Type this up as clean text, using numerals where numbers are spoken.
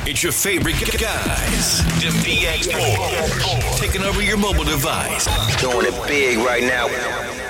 It's your favorite guys, DePX4, taking over your mobile device. Doing it big right now.